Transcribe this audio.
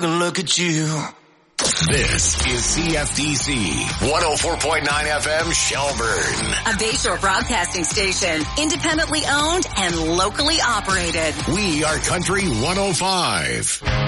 took a look at you. This is CFDC 104.9 FM Shelburne. A Bayshore broadcasting station, independently owned and locally operated. We are Country 105.